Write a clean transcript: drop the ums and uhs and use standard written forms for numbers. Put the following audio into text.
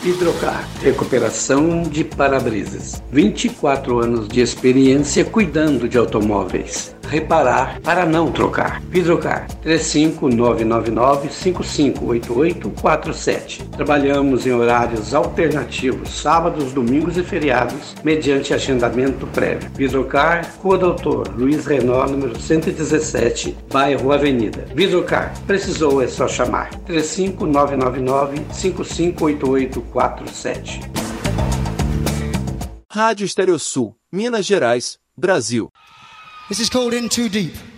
Hidrocar, recuperação de para-brisas. 24 anos de experiência cuidando de automóveis. Reparar para não trocar. Hidrocar, 35999-558847. Trabalhamos em horários alternativos, sábados, domingos e feriados, mediante agendamento prévio. Hidrocar, Rua Doutor Luiz Renault, número 117, bairro Avenida. Hidrocar, precisou é só chamar. 35999-558847. Rádio Estéreo Sul, Minas Gerais, Brasil. This is called In Too Deep.